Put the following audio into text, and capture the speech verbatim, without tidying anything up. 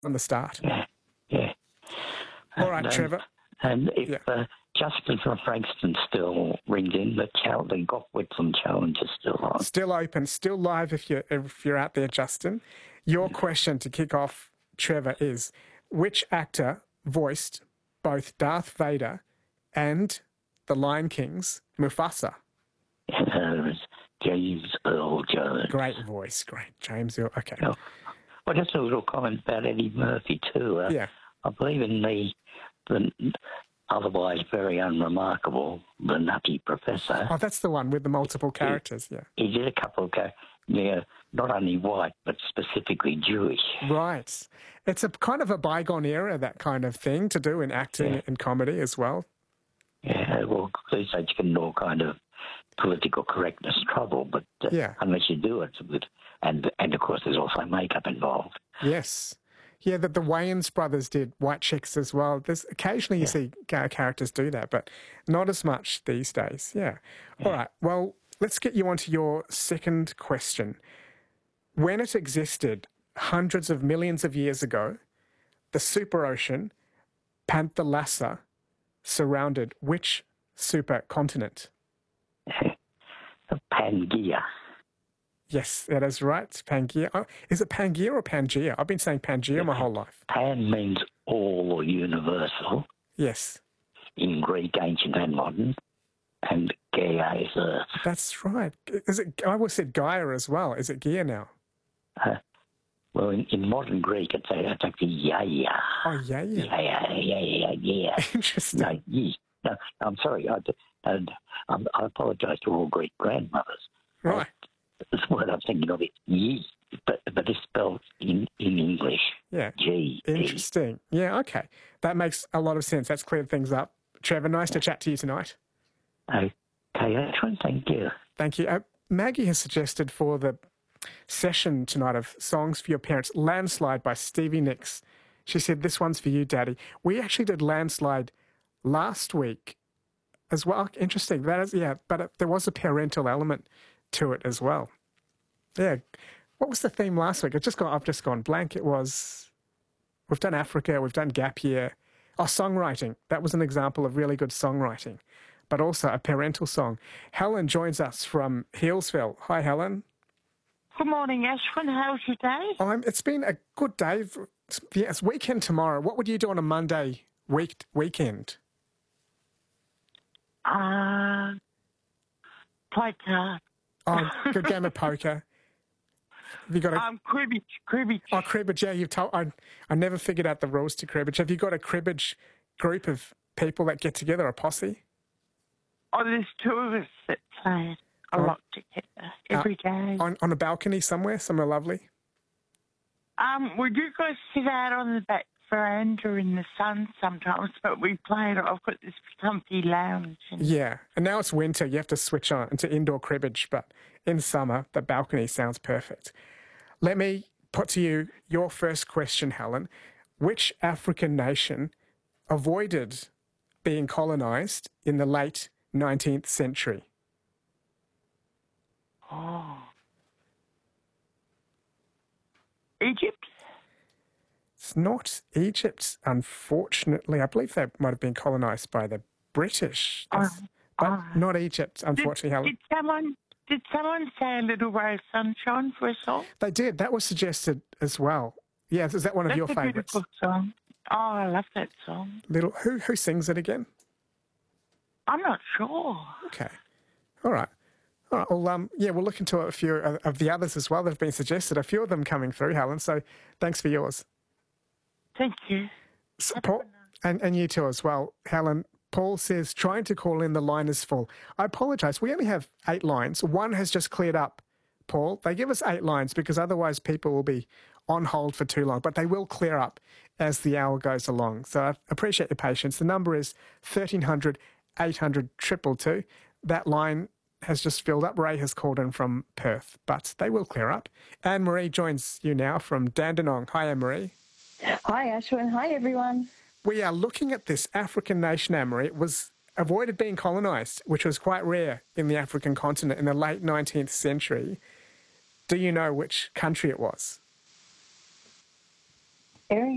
from the start. Yeah, yeah. All right, and, um, Trevor. And if Yeah. uh, Justin from Frankston still rings in, the, chal- the Gough-Whitlam challenge is still on. Still open, still live if you're, if you're out there, Justin. Your question to kick off, Trevor, is which actor voiced both Darth Vader and the Lion King's Mufasa? Uh, it was James Earl Jones. Great voice, great. James Earl, okay. Oh, well, just a little comment about Eddie Murphy too. Uh, Yeah. I believe in the, the otherwise very unremarkable The Nutty Professor. Oh, that's the one with the multiple characters, yeah. He did a couple of, ca- yeah, not only white, but specifically Jewish. Right. It's a kind of a bygone era, that kind of thing, to do in acting Yeah. and comedy as well. Yeah, well, these days you get in all kind of political correctness trouble, but uh, Yeah. unless you do it, with, and and of course there's also makeup involved. Yes. Yeah, that the Wayans brothers did White Chicks as well. There's occasionally you see uh, characters do that, but not as much these days. Yeah. All right. Well, let's get you on to your second question. When it existed hundreds of millions of years ago, the superocean Panthalassa surrounded which supercontinent? Pangaea. Yes, that is right. Pangaea. Oh, is it Pangaea or Pangea? I've been saying Pangea my whole life. Pan means all or universal Yes, in Greek, ancient and modern, and Gaia is Earth. that's right. Is it? I always said Gaia as well. Is it Gaia now? Uh, well, in, in modern Greek, it's, it's actually Yaya. Oh, yeah, yeah. Yeah, yeah, yeah, yeah. Interesting. No, ye. No, I'm sorry. I, and um, I apologise to all Greek grandmothers. Right. The word I'm thinking of is ye, but but it's spelled in, in English. Yeah. G. Interesting. Yeah, okay. That makes a lot of sense. That's cleared things up. Trevor, nice to chat to you tonight. Okay, Ashwin, thank you. Thank you. Uh, Maggie has suggested for the session tonight of Songs for Your Parents, Landslide by Stevie Nicks. She said, this one's for you, Daddy. We actually did Landslide last week as well. Interesting. That is, yeah, but it, there was a parental element to it as well. Yeah. What was the theme last week? It just got, I've just gone blank. It was, we've done Africa, we've done Gap Year. Oh, songwriting. That was an example of really good songwriting, but also a parental song. Helen joins us from Healesville. Hi, Helen. Good morning, Ashwin. How's your day? Um, it's been a good day. Yeah, it's weekend tomorrow. What would you do on a Monday week weekend? Uh, play cards. Oh, good game of poker. Have you got a Um, cribbage, cribbage. oh cribbage? Yeah, you've told. I I never figured out the rules to cribbage. Have you got a cribbage group of people that get together, a posse? Oh, there's two of us that play it a Oh. lot together every day. On on a balcony somewhere, somewhere lovely. Um, we do go sit out on the back veranda in the sun sometimes, but we play it. I've got this comfy lounge. And Yeah, and now it's winter. You have to switch on into indoor cribbage, but in summer, the balcony sounds perfect. Let me put to you your first question, Helen. Which African nation avoided being colonised in the late nineteenth century? Oh. Egypt? It's not Egypt, unfortunately. I believe they might have been colonised by the British, That's- Oh, but oh. not Egypt, unfortunately, Did, Helen. did someone did someone say a little ray of sunshine for us all? They did. That was suggested as well. Yeah, is that one of That's your a favourites? beautiful song. Oh, I love that song. Little who who sings it again? I'm not sure. Okay. All right. All right. Well, um, yeah, we'll look into a few of the others as well that have been suggested. A few of them coming through, Helen. So thanks for yours. Thank you. So, Paul, and, and you too as well, Helen. Paul says, trying to call in, the line is full. I apologise. We only have eight lines. One has just cleared up, Paul. They give us eight lines because otherwise people will be on hold for too long, but they will clear up as the hour goes along. So I appreciate your patience. The number is thirteen hundred, eight hundred, two two two. That line has just filled up. Ray has called in from Perth, but they will clear up. Anne-Marie joins you now from Dandenong. Hi, Anne-Marie. Hi, Ashwin. Hi, everyone. We are looking at this African nation, Anne-Marie. It was avoided being colonised, which was quite rare in the African continent in the late nineteenth century. Do you know which country it was? Very